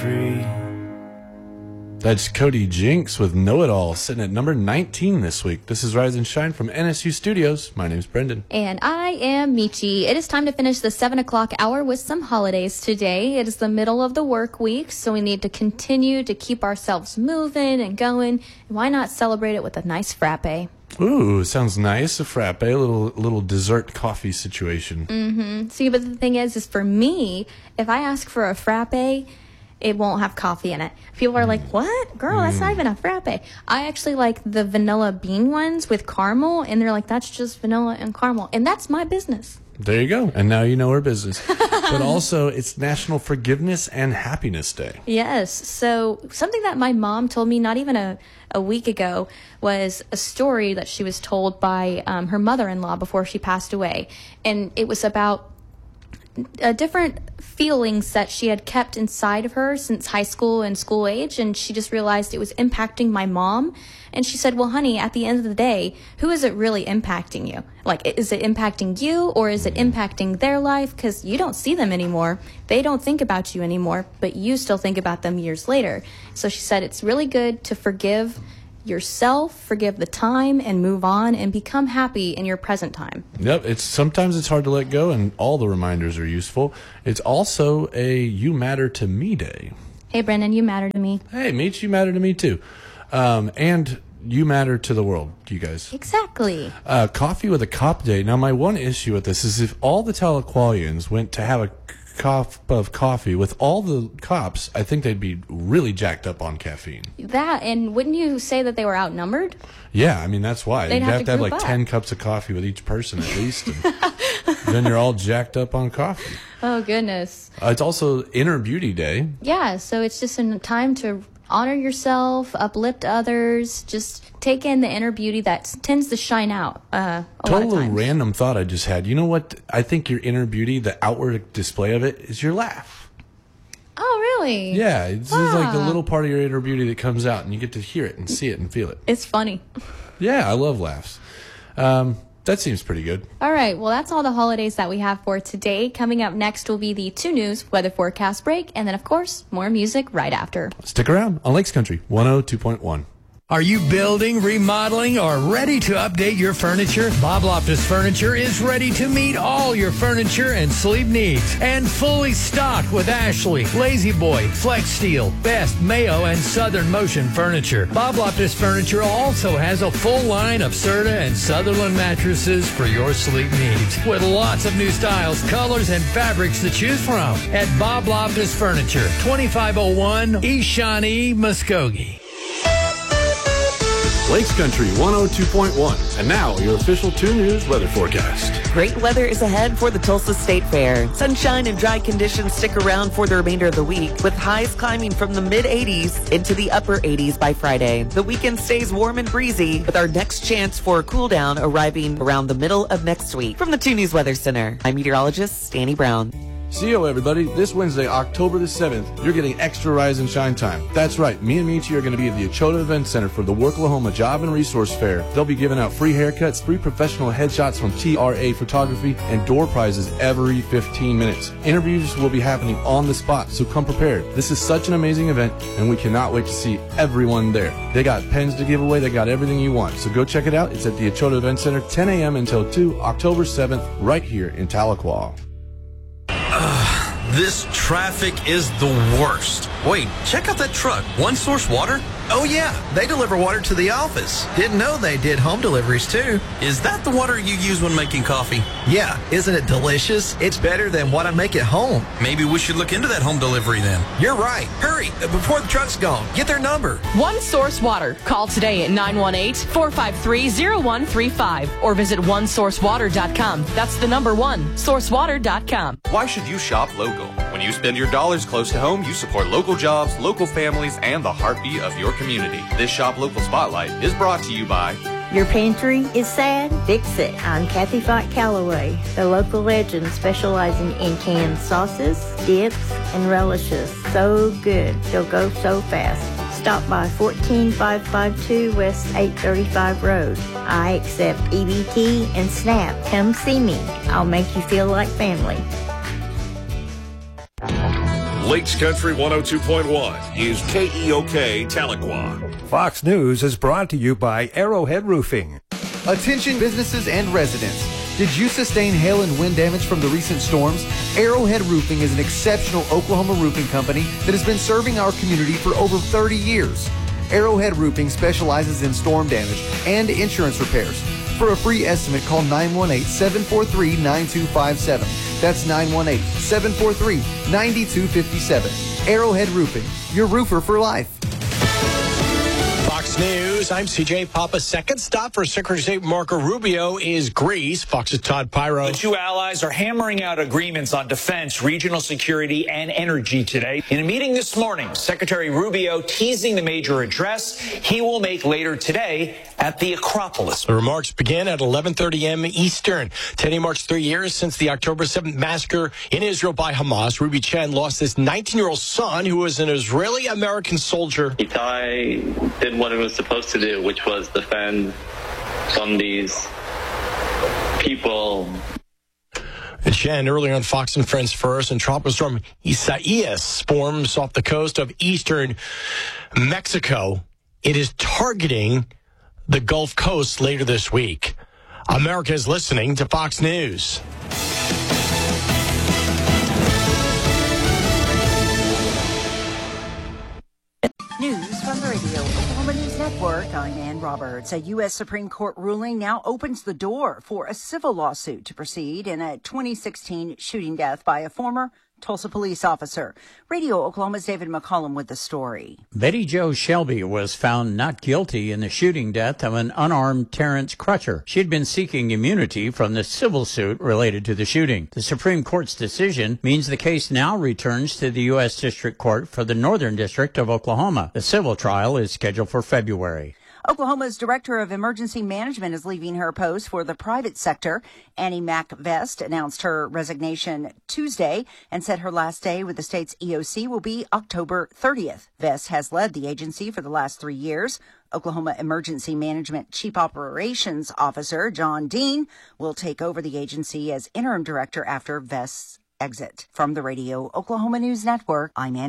free. That's Cody Jinks with Know It All, sitting at number 19 this week. This is Rise and Shine from NSU Studios. My name's Brendan. And I am Michi. It is time to finish the 7 o'clock hour with some holidays today. It is the middle of the work week, so we need to continue to keep ourselves moving and going. And why not celebrate it with a nice frappe? Ooh, sounds nice. A frappe, a little dessert coffee situation. Mm-hmm. See, but the thing is for me, if I ask for a frappe, it won't have coffee in it. People are like, what? Girl, that's not even a frappe. I actually like the vanilla bean ones with caramel, and they're like, that's just vanilla and caramel. And that's my business. There you go. And now you know her business. But also, it's National Forgiveness and Happiness Day. Yes. So something that my mom told me not even a week ago was a story that she was told by her mother-in-law before she passed away. And it was about different feelings that she had kept inside of her since high school and school age, and she just realized it was impacting my mom. And she said, well, honey, at the end of the day, who is it really impacting you? Like, is it impacting you, or is it impacting their life? Because you don't see them anymore. They don't think about you anymore, but you still think about them years later. So she said it's really good to forgive yourself, forgive the time, and move on and become happy in your present time. Yep, sometimes it's hard to let go, and all the reminders are useful. It's also a You Matter to Me day. Hey, Brendan, you matter to me. Hey, Meech, you matter to me too. And you matter to the world, you guys. Exactly. Coffee with a Cop day. Now, my one issue with this is if all the Tahlequahlians went to have a cup of coffee with all the cops, I think they'd be really jacked up on caffeine. That, and wouldn't you say that they were outnumbered? Yeah, I mean, that's why. They'd You'd have to have like group up. 10 cups of coffee with each person at least. And then you're all jacked up on coffee. Oh, goodness. It's also Inner Beauty Day. Yeah, so it's just a time to honor yourself, uplift others, just take in the inner beauty that tends to shine out a lot of Total times. random thought I just had. You know what? I think your inner beauty, the outward display of it, is your laugh. Oh, really? Yeah, it's just like the little part of your inner beauty that comes out, and you get to hear it and see it and feel it. It's funny. Yeah, I love laughs. That seems pretty good. All right, well, that's all the holidays that we have for today. Coming up next will be the 2 News weather forecast break, and then, of course, more music right after. Stick around on Lakes Country 102.1. Are you building, remodeling, or ready to update your furniture? Bob Loftus Furniture is ready to meet all your furniture and sleep needs. And fully stocked with Ashley, Lazy Boy, Flex Steel, Best, Mayo, and Southern Motion furniture. Bob Loftus Furniture also has a full line of Serta and Sutherland mattresses for your sleep needs. With lots of new styles, colors, and fabrics to choose from. At Bob Loftus Furniture, 2501 East Shawnee, Muskogee. Lakes Country 102.1. And now, your official 2 News weather forecast. Great weather is ahead for the Tulsa State Fair. Sunshine and dry conditions stick around for the remainder of the week, with highs climbing from the mid-80s into the upper 80s by Friday. The weekend stays warm and breezy, with our next chance for a cool down arriving around the middle of next week. From the 2 News Weather Center, I'm meteorologist Danny Brown. See you, everybody. This Wednesday, October the 7th, you're getting extra Rise and Shine time. That's right. Me and Michi are going to be at the Ochota Event Center for the Worklahoma Job and Resource Fair. They'll be giving out free haircuts, free professional headshots from TRA Photography, and door prizes every 15 minutes. Interviews will be happening on the spot, so come prepared. This is such an amazing event, and we cannot wait to see everyone there. They got pens to give away. They got everything you want. So go check it out. It's at the Ochota Event Center, 10 a.m. until 2, October 7th, right here in Tahlequah. This traffic is the worst. Wait, check out that truck. One Source Water? Oh yeah, they deliver water to the office. Didn't know they did home deliveries too. Is that the water you use when making coffee? Yeah, isn't it delicious? It's better than what I make at home. Maybe we should look into that home delivery then. You're right. Hurry, before the truck's gone. Get their number. One Source Water. Call today at 918-453-0135 or visit onesourcewater.com. That's the number 1, sourcewater.com. Why should you shop local? When you spend your dollars close to home, you support local jobs, local families, and the heartbeat of your community. This Shop Local Spotlight is brought to you by Your pantry is sad? Fix it. I'm Kathy Fott Calloway, the local legend specializing in canned sauces, dips, and relishes. So good, they'll go so fast. Stop by 14552 West 835 Road. I accept EBT and SNAP. Come see me. I'll make you feel like family. Lakes Country 102.1 is KEOK Tahlequah. Fox News is brought to you by Arrowhead Roofing. Attention businesses and residents. Did you sustain hail and wind damage from the recent storms? Arrowhead Roofing is an exceptional Oklahoma roofing company that has been serving our community for over 30 years. Arrowhead Roofing specializes in storm damage and insurance repairs. For a free estimate, call 918-743-9257. That's 918-743-9257. Arrowhead Roofing, your roofer for life. Fox News, I'm CJ Papa. Second stop for Secretary of State Marco Rubio is Greece. Fox's Todd Pyro. The two allies are hammering out agreements on defense, regional security, and energy today. In a meeting this morning, Secretary Rubio teasing the major address he will make later today at the Acropolis. The remarks begin at 11:30 a.m. Eastern. Today marks 3 years since the October 7th massacre in Israel by Hamas. Ruby Chen lost his 19-year-old son, who was an Israeli-American soldier. Itai did what it was supposed to do, which was defend from these people. And Chen, earlier on Fox and Friends First, and tropical storm Isaias forms off the coast of eastern Mexico. It is targeting the Gulf Coast later this week. America is listening to Fox News. News from the Radio Oklahoma News Network. I'm Ann Roberts. A U.S. Supreme Court ruling now opens the door for a civil lawsuit to proceed in a 2016 shooting death by a former Tulsa police officer. Radio Oklahoma's David McCollum with the story. Betty Jo Shelby was found not guilty in the shooting death of an unarmed Terrence Crutcher. She'd been seeking immunity from the civil suit related to the shooting. The Supreme Court's decision means the case now returns to the U.S. District Court for the Northern District of Oklahoma. The civil trial is scheduled for February. Oklahoma's Director of Emergency Management is leaving her post for the private sector. Annie Mack Vest announced her resignation Tuesday and said her last day with the state's EOC will be October 30th. Vest has led the agency for the last 3 years. Oklahoma Emergency Management Chief Operations Officer John Dean will take over the agency as interim director after Vest's exit. From the Radio Oklahoma News Network, I'm Ann